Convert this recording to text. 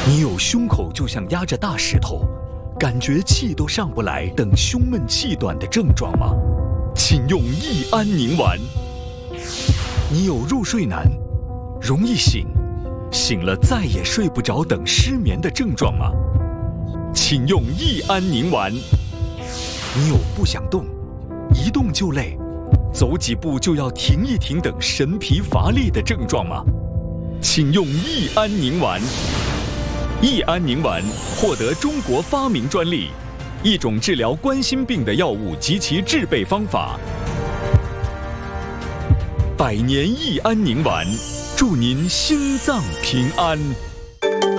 你有胸口就像压着大石头，感觉气都上不来，等胸闷气短的症状吗？请用益安宁丸。你有入睡难、容易醒、醒了再也睡不着等失眠的症状吗？请用益安宁丸。你有不想动、一动就累、走几步就要停一停等神疲乏力的症状吗？请用益安宁丸。益安宁丸获得中国发明专利，一种治疗冠心病的药物及其制备方法。100年益安宁丸，祝您心脏平安。